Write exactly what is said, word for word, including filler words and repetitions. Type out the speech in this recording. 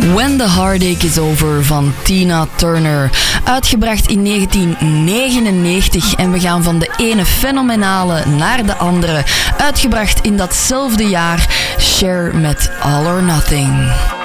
When the Heartache is Over van Tina Turner. Uitgebracht in negentien negenennegentig en we gaan van de ene fenomenale naar de andere. Uitgebracht in datzelfde jaar, Cher met All or Nothing.